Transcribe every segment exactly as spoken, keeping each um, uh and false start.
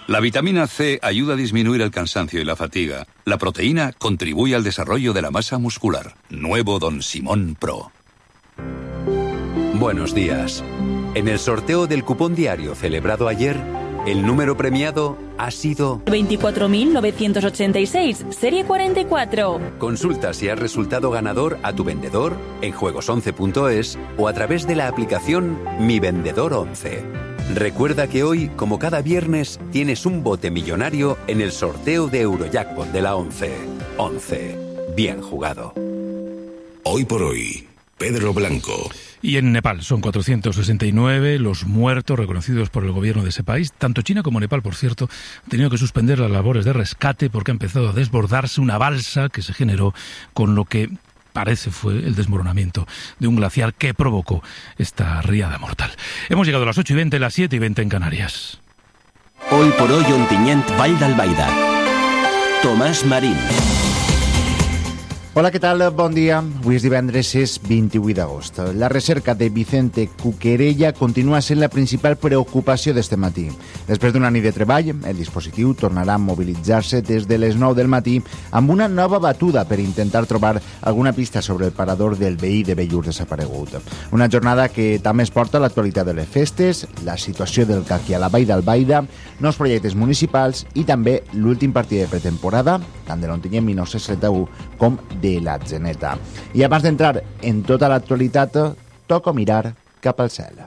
La vitamina C ayuda a disminuir el cansancio y la fatiga. La proteína contribuye al desarrollo de la masa muscular. Nuevo Don Simón Pro. Buenos días. En el sorteo del cupón diario celebrado ayer, el número premiado ha sido veinticuatro mil novecientos ochenta y seis, serie cuarenta y cuatro. Consulta si has resultado ganador a tu vendedor en juegos once punto es o a través de la aplicación Mi Vendedor once. Recuerda que hoy, como cada viernes, tienes un bote millonario en el sorteo de Eurojackpot de la once. once. Bien jugado. Hoy por hoy, Pedro Blanco. Y en Nepal son cuatrocientos sesenta y nueve los muertos reconocidos por el gobierno de ese país. Tanto China como Nepal, por cierto, han tenido que suspender las labores de rescate porque ha empezado a desbordarse una balsa que se generó con lo que parece fue el desmoronamiento de un glaciar que provocó esta riada mortal. Hemos llegado a las ocho y veinte, las siete y veinte en Canarias. Hoy por hoy, Ontinyent, Vall d'Albaida. Tomàs Marín. Hola, què tal? Bon dia. Avui és divendres, és vint-i-vuit d'agost. La recerca de Vicente Cuquerella continua sent la principal preocupació d'este matí. Després d'una nit de treball, el dispositiu tornarà a mobilitzar-se des de les nou del matí amb una nova batuda per intentar trobar alguna pista sobre el parador del veí de Bellús desaparegut. Una jornada que també es porta a l'actualitat de les festes, la situació del caqui a la Vall d'Albaida, nous projectes municipals i també l'últim partit de pretemporada, tant de l'Ontinyent mil nou-cents trenta-u com de la Geneta. I abans d'entrar en tota l'actualitat, toca mirar cap al cel.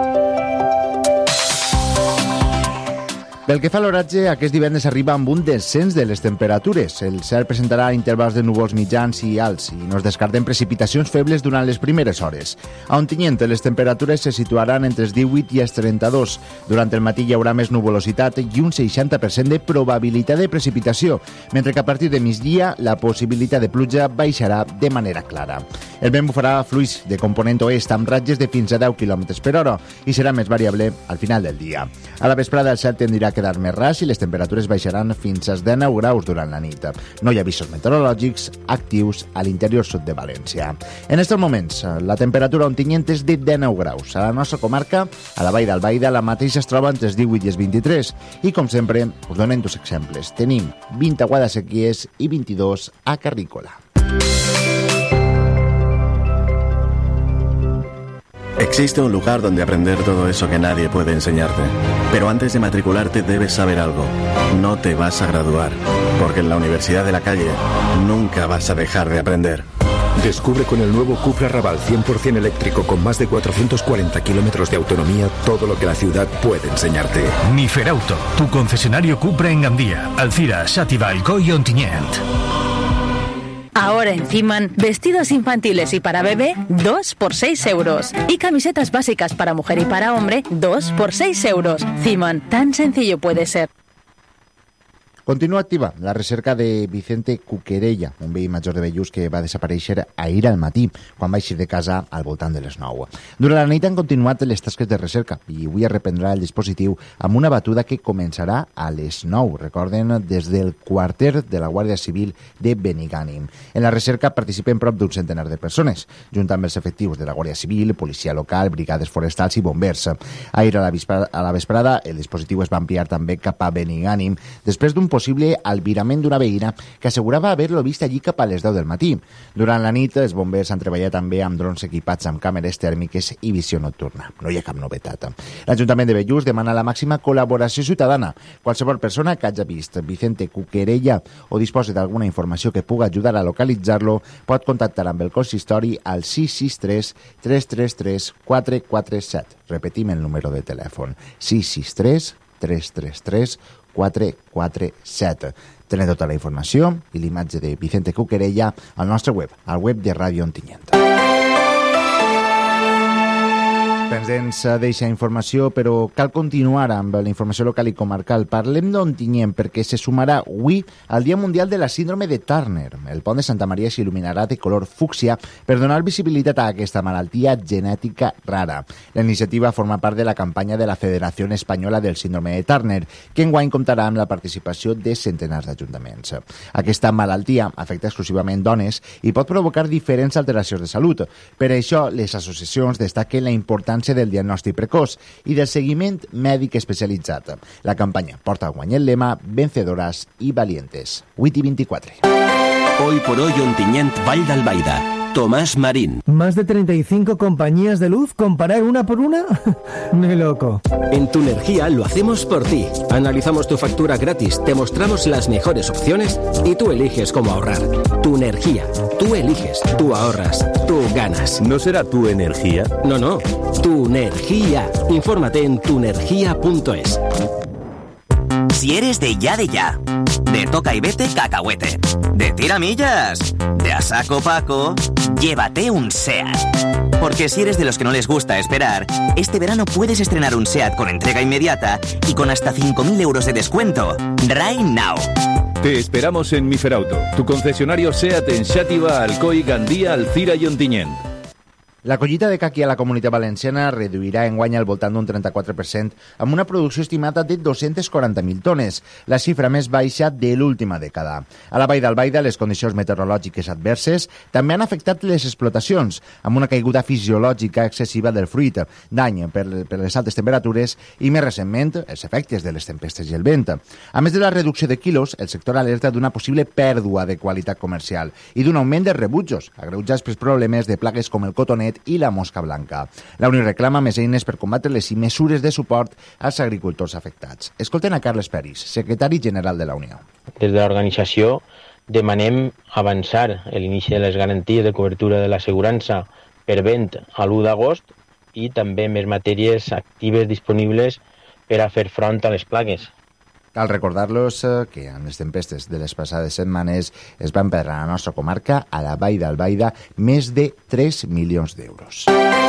Pel que fa a l'oratge, aquest divendres arriba amb un descens de les temperatures. El cel presentarà intervals de núvols mitjans i alts i no es descarten precipitacions febles durant les primeres hores. A Ontinyent, les temperatures se situaran entre els divuit i els trenta-dos. Durant el matí hi haurà més nuvolositat i un seixanta per cent de probabilitat de precipitació, mentre que a partir de migdia la possibilitat de pluja baixarà de manera clara. El vent bufarà fluix de component oest amb ratges de fins a deu quilòmetres per hora i serà més variable al final del dia. A la vesprada el cel tendirà a quedar més ras i les temperatures baixaran fins als dinou graus durant la nit. No hi ha avisos meteorològics actius a l'interior sud de València. En aquests moments, la temperatura a Ontinyent és de dinou graus. A la nostra comarca, a la Vall d'Albaida, la mateixa es troba entre els divuit i els vint-i-tres. I, com sempre, us donem dos exemples. Tenim vint a Guadasséquies i vint-i-dos a Carrícola. Existe un lugar donde aprender todo eso que nadie puede enseñarte. Pero antes de matricularte debes saber algo. No te vas a graduar, porque en la Universidad de la Calle nunca vas a dejar de aprender. Descubre con el nuevo Cupra Raval cien por ciento eléctrico con más de cuatrocientos cuarenta kilómetros de autonomía todo lo que la ciudad puede enseñarte. Niferauto, tu concesionario Cupra en Gandía, Alcira, Xàtiva, Alcoi y Ontinyent. Ahora en Ciman, vestidos infantiles y para bebé, dos por seis euros. Y camisetas básicas para mujer y para hombre, dos por seis euros. Ciman, tan sencillo puede ser. Continua activa la recerca de Vicente Cuquerella, un veí major de Bellús que va desaparèixer ahir al matí, quan va eixir de casa al voltant de les nou. Durant la nit han continuat les tasques de recerca i avui es reprendrà el dispositiu amb una batuda que començarà a les nou, recorden, des del quarter de la Guàrdia Civil de Benigànim. En la recerca participen prop d'un centenar de persones, junt amb els efectius de la Guàrdia Civil, policia local, brigades forestals i bombers. Ahir a la vesprada, a la vesprada el dispositiu es va ampliar també cap a Benigànim, després d'un possible albirament d'una veïna que assegurava haver-lo vist allí cap a les deu del matí. Durant la nit, els bombers han treballat també amb drons equipats amb càmeres tèrmiques i visió nocturna. No hi ha cap novetat. L'Ajuntament de Bellús demana la màxima col·laboració ciutadana. Qualsevol persona que hagi vist Vicente Cuquerella o disposi d'alguna informació que pugui ajudar a localitzar-lo pot contactar amb el consistori al sis sis tres, tres tres tres, quatre quatre set. Repetim el número de telèfon. sis sis tres, tres tres tres, quatre quatre set. Tenen tota la informació i l'imatge de Vicente Cuquerella al nostre web, al web de Ràdio Ontinyent. Pendents d'eixa informació, però cal continuar amb la informació local i comarcal. Parlem d'Ontinyent perquè se sumarà avui al Dia Mundial de la Síndrome de Turner. El pont de Santa Maria s'il·luminarà de color fúcsia per donar visibilitat a aquesta malaltia genètica rara. La iniciativa forma part de la campanya de la Federació Espanyola del Síndrome de Turner, que enguany comptarà amb la participació de centenars d'ajuntaments. Aquesta malaltia afecta exclusivament dones i pot provocar diferents alteracions de salut. Per això, les associacions destaquen la importància importància del diagnòstic precoç i del seguiment mèdic especialitzat. La campanya porta a guanyar el lema Vencedoras y Valientes. vuit i vint-i-quatre. Hoy por hoy Ontinyent, Vall d'Albaida. Tomás Marín. ¿Más de treinta y cinco compañías de luz? ¿Comparar una por una? Ni loco. En Tunergia lo hacemos por ti. Analizamos tu factura gratis, te mostramos las mejores opciones y tú eliges cómo ahorrar. Tunergia. Tú eliges, tú ahorras, tú ganas. ¿No será tu energía? No, no. Tunergia. Infórmate en tunergia punto es. Si eres de ya de ya, de toca y vete cacahuete, de tiramillas, de a saco paco, llévate un SEAT. Porque si eres de los que no les gusta esperar, este verano puedes estrenar un SEAT con entrega inmediata y con hasta cinco mil euros de descuento. Right now. Te esperamos en Miferauto, tu concesionario SEAT en Xàtiva, Alcoi, Gandia, Alzira i Ontinyent. La collita de caqui a la Comunitat Valenciana reduirà enguany al voltant d'un trenta-quatre per cent amb una producció estimada de dos-centes quaranta mil tones, la xifra més baixa de l'última dècada. A la Vall d'Albaida, les condicions meteorològiques adverses també han afectat les explotacions, amb una caiguda fisiològica excessiva del fruit, dany per, per les altes temperatures i, més recentment, els efectes de les tempestes i el vent. A més de la reducció de quilos, el sector alerta d'una possible pèrdua de qualitat comercial i d'un augment de rebutjos, agreujats pels problemes de plagues com el cotonet i la mosca blanca. La Unió reclama més eines per combatre-les i mesures de suport als agricultors afectats. Escolten a Carles Peris, secretari general de la Unió. Des de l'organització demanem avançar l'inici de les garanties de cobertura de l'assegurança per vent a l'u d'agost i també més matèries actives disponibles per a fer front a les plagues. Cal recordar-los que amb les tempestes de les passades setmanes es van perdre a la nostra comarca, a la Vall d'Albaida, més de tres milions d'euros.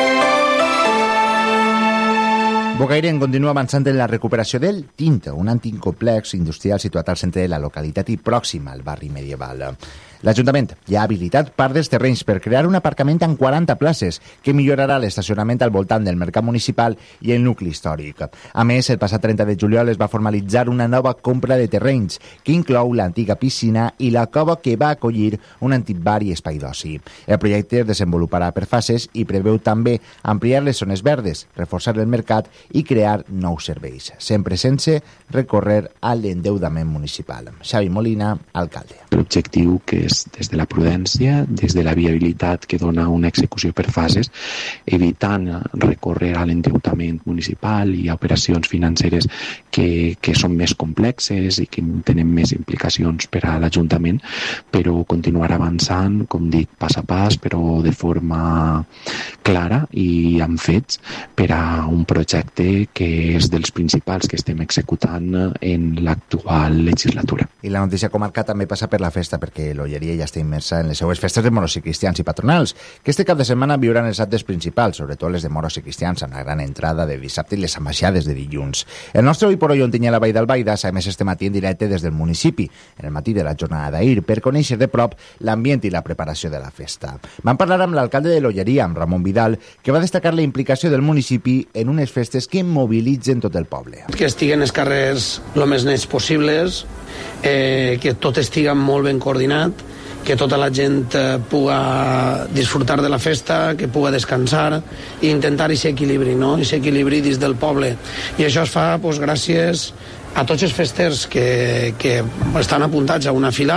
Bocairent continua avançant en la recuperació del Tint, un antic complex industrial situat al centre de la localitat i pròxim al barri medieval. L'Ajuntament ja ha habilitat part dels terrenys per crear un aparcament amb quaranta places que millorarà l'estacionament al voltant del mercat municipal i el nucli històric. A més, el passat trenta de juliol es va formalitzar una nova compra de terrenys que inclou l'antiga piscina i la cova que va acollir un antic bar i espai d'oci. El projecte es desenvoluparà per fases i preveu també ampliar les zones verdes, reforçar el mercat i crear nous serveis, sempre sense recórrer a l'endeutament municipal. Xavi Molina, alcalde. L'objectiu que és des de la prudència, des de la viabilitat que dona una execució per fases, evitant recórrer a l'endeutament municipal i a operacions financeres que, que són més complexes i que tenen més implicacions per a l'Ajuntament, però continuar avançant, com dic, pas a pas, però de forma clara i amb fets per a un projecte que és dels principals que estem executant en l'actual legislatura. I la notícia comarca també passa per la festa, perquè l'Olleria ja està immersa en les seues festes de moros i cristians i patronals, que este cap de setmana viuran els actes principals, sobretot les de moros i cristians, amb la gran entrada de dissabte i les ambaixades de dilluns. El nostre Hoy por Hoy Ontinyent a la Vall d'Albaida s'ha emès este matí en directe des del municipi, en el matí de la jornada d'ahir, per conèixer de prop l'ambient i la preparació de la festa. Vam parlar amb l'alcalde de l'Olleria, amb Ramon Vidal, que va destacar la implicació del municipi en unes festes que mobilitzen tot el poble. Que estiguen els carrers el més nets possibles, eh, que tot estigui molt ben coordinat, que tota la gent eh, puga disfrutar de la festa, que puga descansar i intentar aquest equilibri, no? Aquest equilibri dins del poble. I això es fa pues, gràcies a tots els festers que, que estan apuntats a una fila,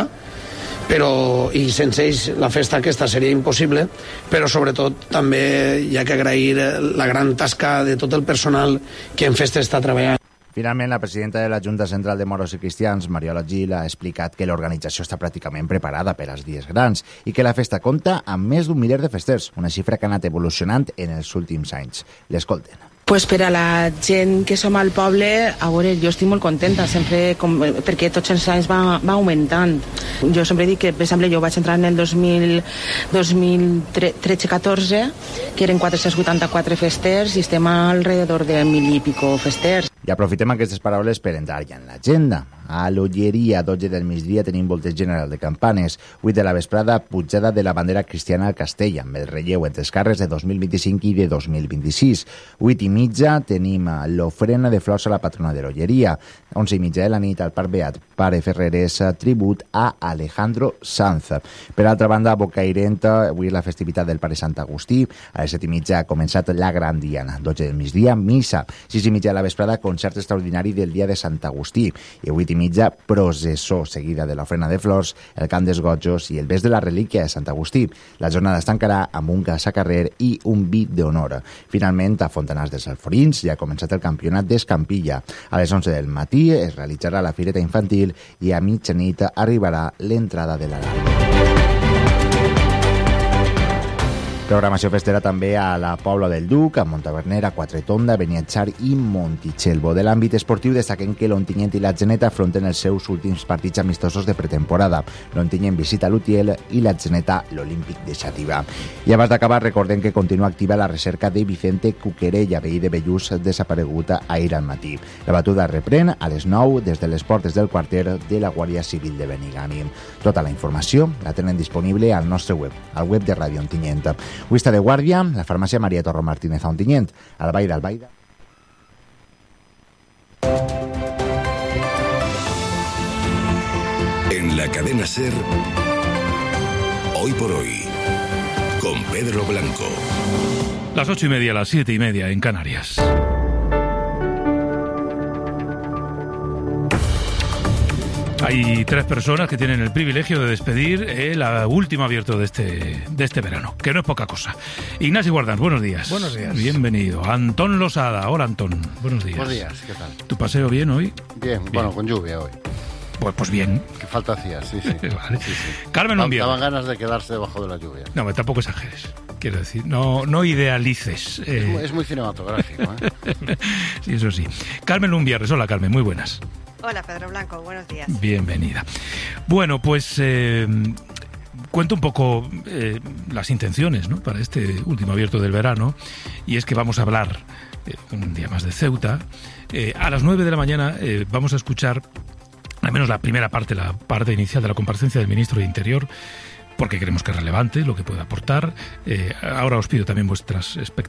però, i sense ells la festa aquesta seria impossible, però sobretot també hi ha que agrair la gran tasca de tot el personal que en festes està treballant. Finalment, la presidenta de la Junta Central de Moros i Cristians, Mariola Gil, ha explicat que l'organització està pràcticament preparada per als dies grans i que la festa compta amb més d'un miler de festers, una xifra que ha anat evolucionant en els últims anys. L'escolten. Pues per a la gent que som al poble, a veure, jo estic molt contenta, sempre, com, perquè tots els anys va, va augmentant. Jo sempre dic que, per exemple, jo vaig entrar en el dos mil tretze catorze, que eren quatre-cents vuitanta-quatre festers, i estem alrededor de mil i pico festers. I aprofitem aquestes paraules per entrar ja en l'agenda. A l'Olleria, a dotze del migdia, tenim volteig general de campanes. vuit de la vesprada, pujada de la bandera cristiana al castell, amb el relleu entre els carres de dos mil vint-i-cinc i de dos mil vint-i-sis. vuit i mitja, tenim l'ofrena de flors a la patrona de l'Olleria. onze i mitja de la nit, al Parc Beat Pare Ferrerés, tribut a Alejandro Sanz. Per altra banda, a Bocairent, avui és la festivitat del Pare Sant Agustí. A les set i mitja ha començat la Gran Diana. dotze del migdia, missa. sis i mitja de la vesprada, concert extraordinari del dia de Sant Agustí. I vuit i mitja, processó, seguida de l'ofrena de flors, el cant dels gotjos i el bes de la relíquia de Sant Agustí. La jornada es tancarà amb un gas a carrer i un vi d'honor. Finalment, a Fontanars dels Alforins ja ha començat el campionat d'escampilla. A les onze del matí es realitzarà la fireta infantil i a mitjanit arribarà l'entrada de l'alarma. Programació festera també a la Pobla del Duc, a Montaverner, a Quatretonda, Beniatxar i Montitxelvo. De l'àmbit esportiu destaquen que l'Ontinyent i l'Atzeneta afronten els seus últims partits amistosos de pretemporada. L'Ontinyent visita l'Utiel i l'Atzeneta l'Olímpic de Xàtiva. I abans d'acabar, recordem que continua activa la recerca de Vicente Cuquerella, veí de Bellús, desaparegut ahir al matí. La batuda reprèn a les nou des de les portes del quarter de la Guàrdia Civil de Benigànim. Tota la informació la tenen disponible al nostre web, al web de Ràdio Ontinyent. Avui està de guàrdia la farmàcia Maria Torro Martínez a Ontinyent, al Vall d'Albaida. En la cadena SER, Hoy por Hoy, con Pedro Blanco. Las ocho y media, las siete y media en Canarias. Hay tres personas que tienen el privilegio de despedir el último abierto de este, de este verano, que no es poca cosa. Ignacio Guardans, buenos días. Buenos días. Bienvenido. Antón Losada. Hola, Antón. Buenos días. Buenos días, ¿qué tal? ¿Tu paseo bien hoy? Bien, bien. Bueno, con lluvia hoy. Pues, pues bien. Que falta hacía, sí, sí. Vale. sí, sí. Carmen Lumbier. Daban ganas de quedarse debajo de la lluvia. No, tampoco exageres. Quiero decir, no, no idealices. Eh... Es, muy, es muy cinematográfico, ¿eh? Sí, eso sí. Carmen Lumbierres. Hola, Carmen. Muy buenas. Hola, Pedro Blanco, buenos días. Bienvenida. Bueno, pues eh, cuento un poco eh, las intenciones, ¿no?, para este último abierto del verano, y es que vamos a hablar eh, un día más de Ceuta. Eh, a las nueve de la mañana eh, vamos a escuchar al menos la primera parte, la parte inicial de la comparecencia del ministro de Interior, porque creemos que es relevante lo que puede aportar. Eh, ahora os pido también vuestras